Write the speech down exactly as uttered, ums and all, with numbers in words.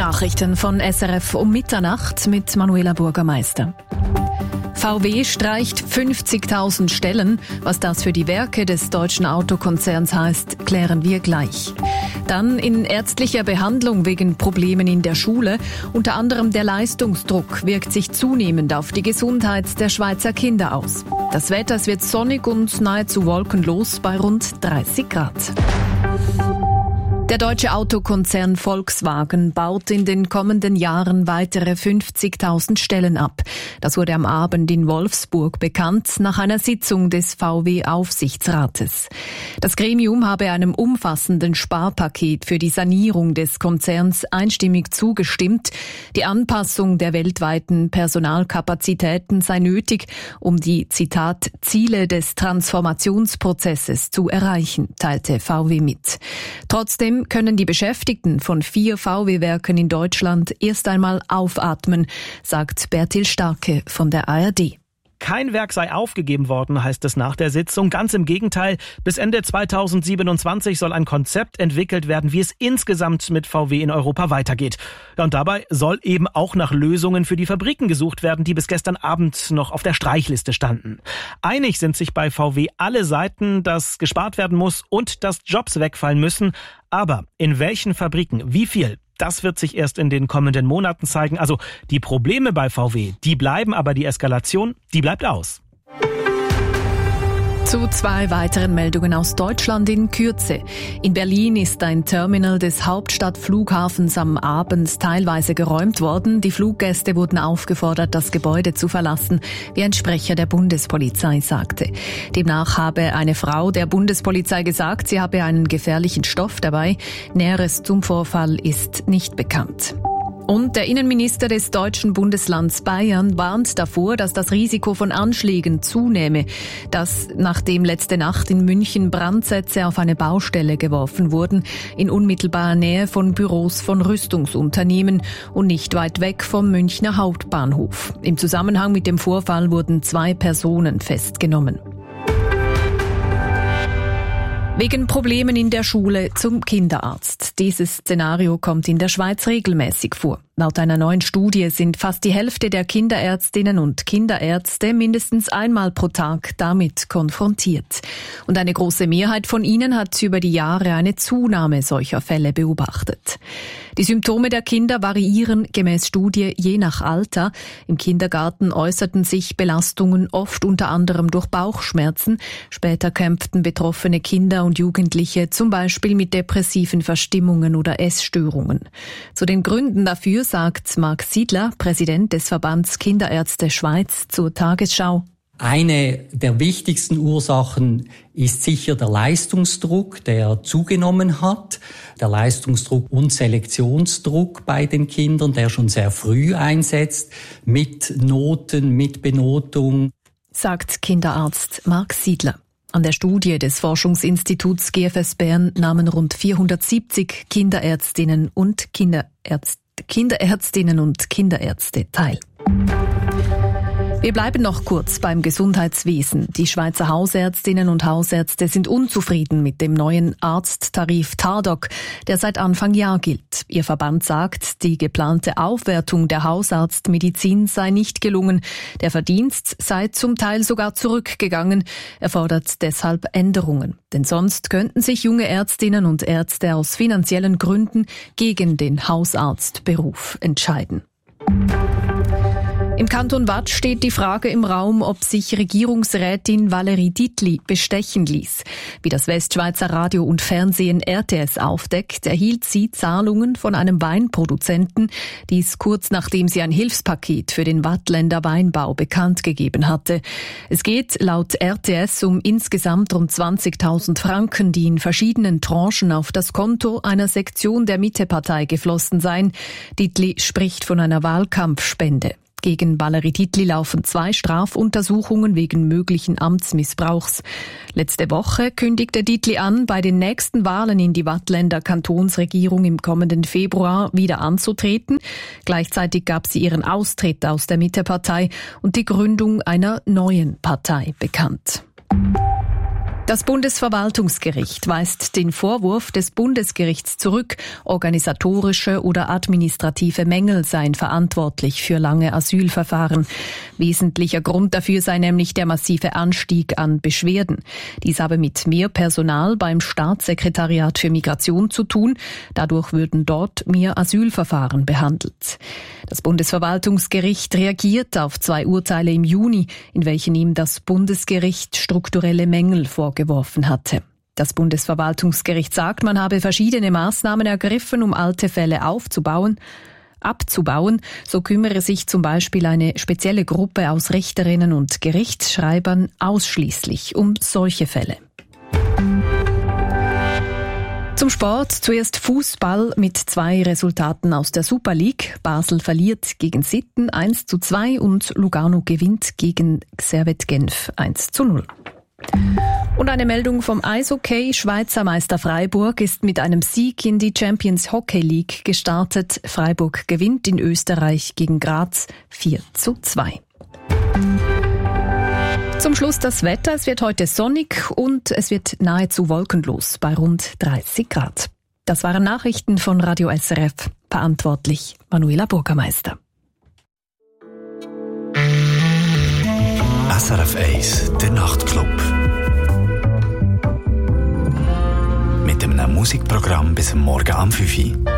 Nachrichten von S R F um Mitternacht mit Manuela Burgermeister. V W streicht fünfzigtausend Stellen. Was das für die Werke des deutschen Autokonzerns heißt, klären wir gleich. Dann in ärztlicher Behandlung wegen Problemen in der Schule. Unter anderem der Leistungsdruck wirkt sich zunehmend auf die Gesundheit der Schweizer Kinder aus. Das Wetter, es wird sonnig und nahezu wolkenlos bei rund dreißig Grad. Der deutsche Autokonzern Volkswagen baut in den kommenden Jahren weitere fünfzigtausend Stellen ab. Das wurde am Abend in Wolfsburg bekannt, nach einer Sitzung des V W-Aufsichtsrates. Das Gremium habe einem umfassenden Sparpaket für die Sanierung des Konzerns einstimmig zugestimmt. Die Anpassung der weltweiten Personalkapazitäten sei nötig, um die, Zitat, Ziele des Transformationsprozesses zu erreichen, teilte V W mit. Trotzdem können die Beschäftigten von vier V W-Werken in Deutschland erst einmal aufatmen, sagt Bertil Starke von der A R D. Kein Werk sei aufgegeben worden, heißt es nach der Sitzung. Ganz im Gegenteil, bis Ende zweitausendsiebenundzwanzig soll ein Konzept entwickelt werden, wie es insgesamt mit V W in Europa weitergeht. Und dabei soll eben auch nach Lösungen für die Fabriken gesucht werden, die bis gestern Abend noch auf der Streichliste standen. Einig sind sich bei V W alle Seiten, dass gespart werden muss und dass Jobs wegfallen müssen. Aber in welchen Fabriken, wie viel? Das wird sich erst in den kommenden Monaten zeigen. Also die Probleme bei V W, die bleiben, aber die Eskalation, die bleibt aus. Zu zwei weiteren Meldungen aus Deutschland in Kürze. In Berlin ist ein Terminal des Hauptstadtflughafens am Abend teilweise geräumt worden. Die Fluggäste wurden aufgefordert, das Gebäude zu verlassen, wie ein Sprecher der Bundespolizei sagte. Demnach habe eine Frau der Bundespolizei gesagt, sie habe einen gefährlichen Stoff dabei. Näheres zum Vorfall ist nicht bekannt. Und der Innenminister des deutschen Bundeslands Bayern warnt davor, dass das Risiko von Anschlägen zunehme. Das, nachdem letzte Nacht in München Brandsätze auf eine Baustelle geworfen wurden, in unmittelbarer Nähe von Büros von Rüstungsunternehmen und nicht weit weg vom Münchner Hauptbahnhof. Im Zusammenhang mit dem Vorfall wurden zwei Personen festgenommen. Wegen Problemen in der Schule zum Kinderarzt. Dieses Szenario kommt in der Schweiz regelmäßig vor. Laut einer neuen Studie sind fast die Hälfte der Kinderärztinnen und Kinderärzte mindestens einmal pro Tag damit konfrontiert. Und eine große Mehrheit von ihnen hat über die Jahre eine Zunahme solcher Fälle beobachtet. Die Symptome der Kinder variieren gemäß Studie je nach Alter. Im Kindergarten äußerten sich Belastungen oft unter anderem durch Bauchschmerzen. Später kämpften betroffene Kinder und Jugendliche zum Beispiel mit depressiven Verstimmungen oder Essstörungen. Zu den Gründen dafür sagt Marc Siedler, Präsident des Verbands Kinderärzte Schweiz, zur Tagesschau. Eine der wichtigsten Ursachen ist sicher der Leistungsdruck, der zugenommen hat. Der Leistungsdruck und Selektionsdruck bei den Kindern, der schon sehr früh einsetzt, mit Noten, mit Benotung, sagt Kinderarzt Marc Siedler. An der Studie des Forschungsinstituts G F S Bern nahmen rund vierhundertsiebzig Kinderärztinnen und Kinderärzte, Kinderärztinnen und Kinderärzte teil. Wir bleiben noch kurz beim Gesundheitswesen. Die Schweizer Hausärztinnen und Hausärzte sind unzufrieden mit dem neuen Arzttarif Tardok, der seit Anfang Jahr gilt. Ihr Verband sagt, die geplante Aufwertung der Hausarztmedizin sei nicht gelungen. Der Verdienst sei zum Teil sogar zurückgegangen. Er fordert deshalb Änderungen. Denn sonst könnten sich junge Ärztinnen und Ärzte aus finanziellen Gründen gegen den Hausarztberuf entscheiden. Im Kanton Waadt steht die Frage im Raum, ob sich Regierungsrätin Valerie Dietli bestechen ließ. Wie das Westschweizer Radio und Fernsehen R T S aufdeckt, erhielt sie Zahlungen von einem Weinproduzenten, dies kurz nachdem sie ein Hilfspaket für den Waadtländer Weinbau bekannt gegeben hatte. Es geht laut R T S um insgesamt rund zwanzigtausend Franken, die in verschiedenen Tranchen auf das Konto einer Sektion der Mittepartei geflossen seien. Dietli spricht von einer Wahlkampfspende. Gegen Valerie Dietli laufen zwei Strafuntersuchungen wegen möglichen Amtsmissbrauchs. Letzte Woche kündigte Dietli an, bei den nächsten Wahlen in die Waadtländer Kantonsregierung im kommenden Februar wieder anzutreten. Gleichzeitig gab sie ihren Austritt aus der Mittepartei und die Gründung einer neuen Partei bekannt. Das Bundesverwaltungsgericht weist den Vorwurf des Bundesgerichts zurück, organisatorische oder administrative Mängel seien verantwortlich für lange Asylverfahren. Wesentlicher Grund dafür sei nämlich der massive Anstieg an Beschwerden. Dies habe mit mehr Personal beim Staatssekretariat für Migration zu tun. Dadurch würden dort mehr Asylverfahren behandelt. Das Bundesverwaltungsgericht reagiert auf zwei Urteile im Juni, in welchen ihm das Bundesgericht strukturelle Mängel vorgeworfen hatte. Das Bundesverwaltungsgericht sagt, man habe verschiedene Maßnahmen ergriffen, um alte Fälle aufzubauen, abzubauen. So kümmere sich zum Beispiel eine spezielle Gruppe aus Richterinnen und Gerichtsschreibern ausschließlich um solche Fälle. Zum Sport zuerst Fußball mit zwei Resultaten aus der Super League. Basel verliert gegen Sitten eins zu zwei und Lugano gewinnt gegen Servette Genf eins zu null. Und eine Meldung vom Eishockey. Schweizer Meister Freiburg ist mit einem Sieg in die Champions Hockey League gestartet. Freiburg gewinnt in Österreich gegen Graz vier zu zwei. Zum Schluss das Wetter. Es wird heute sonnig und es wird nahezu wolkenlos bei rund dreißig Grad. Das waren Nachrichten von Radio S R F. Verantwortlich Manuela Burgermeister. S R F eins, der Nachtclub. Mit einem Musikprogramm bis Morgen am fünf Uhr.